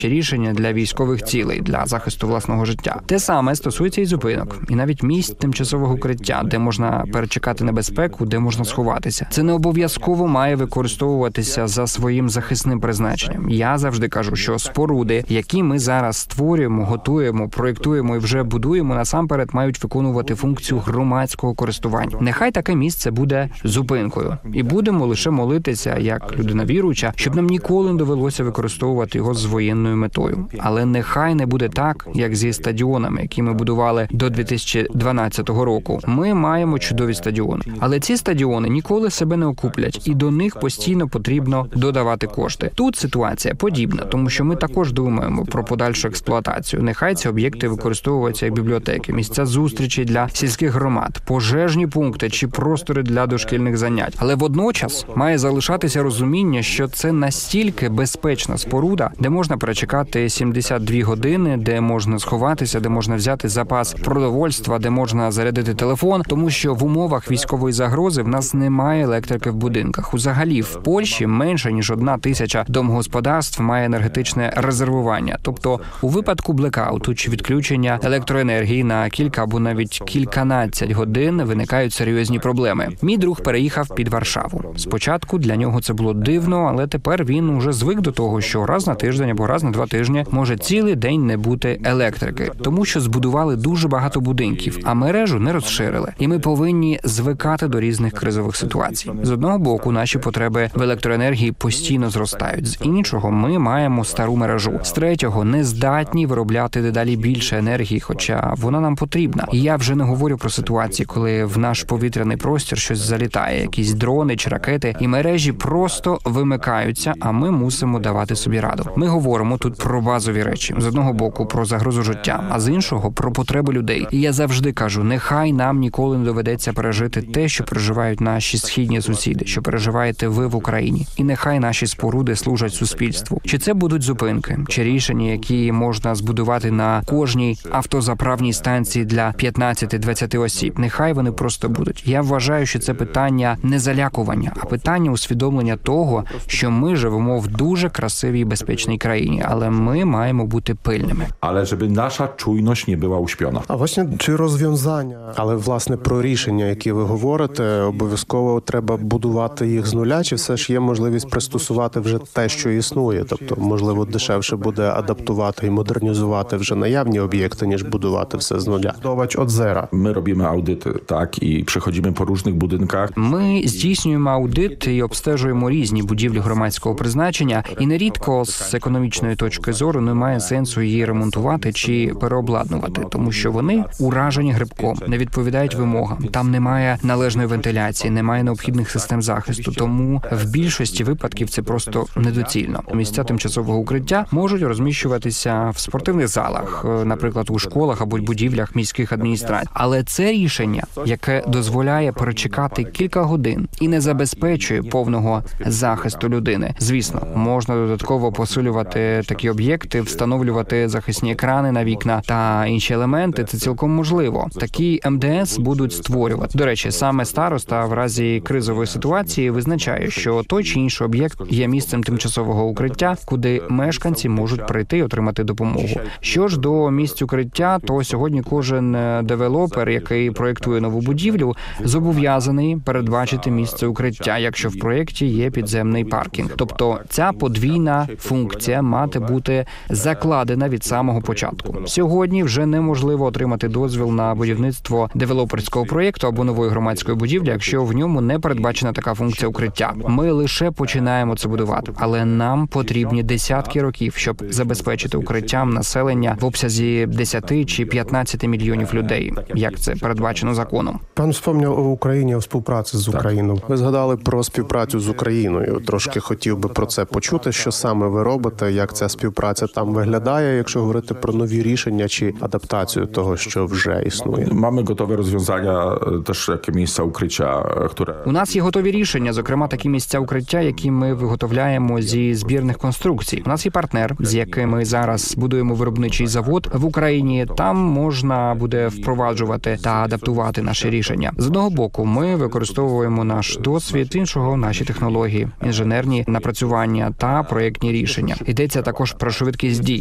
рішення для військових цілей, для захисту власного життя. Те саме стосується і зупинок, і навіть місць тимчасового укриття, де можна перечекати небезпеку, де можна сховатися. Це не обов'язково має використовуватися за своїм захисним призначенням. Я завжди кажу, що споруди, які ми зараз створюємо, готуємо, проєктуємо і вже будуємо, насамперед мають виконувати функцію громадського користування. Нехай таке місце буде зупинкою. І будемо лише молитися, як людина віруюча, щоб нам ніколи не довелося використовувати його з воєнною метою. Але нехай не буде так, як зі стадіонами, які ми будували до 2012 року. Ми маємо чудові стадіони. Але ці стадіони ніколи себе не окуплять, і до них постійно потрібно додавати кошти. Тут ситуація подібна, тому що ми також думаємо про подальшу експлуатацію. Нехай ці об'єкти використовуються як бібліотеки, місця зустрічі для сільських громад, пожежні пункти чи простори для дошкільних занять. Але водночас має залишатися розуміння, що це настільки безпечна споруда, де можна перечекати 72 години, де можна сховатися, де можна взяти запас продовольства, де можна зарядити телефон, тому що в умовах військової загрози в нас немає електрики в будинках. Взагалі, в Польщі менше, ніж 1000 домогосподарств має енергетичне резервування. Тобто, у випадку блекауту чи відключення електроенергії на кілька або навіть кільканадцять годин виникають серйозні проблеми. Мій друг переїхав під Варшаву. Спочатку для нього це було дивно, але тепер він уже звик до того, що раз на тиждень або раз на 2 тижні може цілий день не бути електрики, тому що збудували дуже багато будинків, а мережу не розширили. І ми повинні звикати до різних кризових ситуацій. З одного боку, наші потреби в електроенергії постійно зростають. З іншого, ми маємо стару мережу. З третього, не здатні виробляти дедалі більше енергії, хоча вона нам потрібна. І я вже не говорю про ситуації, коли в наш повітряний простір щось залітає, якісь дрони чи ракети, і мережі просто вимикаються, а ми мусимо давати собі раду. Ми говоримо тут про базові речі. З одного боку, про загрозу життя, а з іншого, про потреби людей. І я завжди кажу, нехай нам ніколи не доведеться пережити те, що переживають наші східні сусіди, що переживаєте ви в Україні. І нехай наші споруди служать суспільству. Чи це будуть зупинки, чи рішення, які можна збудувати на кожній автозаправній станції для 15-20 осіб. Нехай вони просто будуть. Я вважаю, що це питання не залякування, а питання усвідомлення того, що ми живемо в дуже красивій і безпечній країні, але ми маємо бути пильними. Але щоб наша чуйність не була уśpiona. А власне, чи розв'язання, але власне про рішення, які ви говорите, обов'язково треба будувати їх з нуля, чи все ж є можливість пристосувати вже те, що існує? Тобто, можливо, дешевше буде адаптувати і модернізувати вже наявні об'єкти, ніж будувати все з нуля. Довач от зера. Ми робимо аудити, так, і приходимо по різних будинках. Ми здійснюємо аудит і обстежуємо різні будівлі громадського призначення, і нерідко з економічної точки зору немає сенсу її ремонтувати чи переобладнувати, тому що вони уражені грибком, не відповідають вимогам. Там немає належної вентиляції, немає необхідних систем захисту, тому в більшості випадків це просто недоцільно. Місця тимчасового укриття можуть розміщуватися в спортивних залах, наприклад, у школах або будівлях міських адміністрацій. Але це рішення, яке дозволяє перечекати кілька годин і не забезпечує повного захисту людини. Звісно, можна додатково посилювати такі об'єкти, встановлювати захисні екрани на вікна та інші елементи. Це цілком можливо. Такі МДС будуть створювати. До речі, саме староста в разі кризової ситуації визначає, що той чи інший об'єкт є місцем тимчасового укриття, куди мешканці можуть прийти і отримати допомогу. Що ж до місць укриття, то сьогодні кожен девелопер, який проєктує нову будівлю, зобов'язаний передбачити місце укриття, якщо в проєкті є підземний паркінг. Тобто ця подвійна функція має бути закладена від самого початку. Сьогодні вже неможливо отримати дозвіл на будівництво девелоперського проєкту або нової громадської будівлі, якщо в ньому не передбачена така функція укриття. Ми лише починаємо це будувати, але нам потрібні десятки років, щоб забезпечити укриттям населення в обсязі 10 чи 15 мільйонів людей, як це передбачено законом. Пан вспомнив у Україні у співпраці з Україною. Ви згадали про співпрацю з Україною. Трошки хотів би про це почути, що саме ви робите, як ця співпраця там виглядає, якщо говорити про нові рішення чи адаптацію того, що вже існує. Mamy gotowe rozwiązania, też jakie miejsca ukrycia, które... У нас є готові рішення, зокрема такі місця укриття, які ми виготовляємо зі збірних конструкцій. У нас є партнер, з яким ми зараз будуємо виробничий завод в Україні. Там можна буде впроваджувати та адаптувати наші рішення. З одного боку, ми використовуємо наш досвід, іншого – наші технології, інженерні напрацювання та проєктні рішення. Йдеться також про швидкість дій.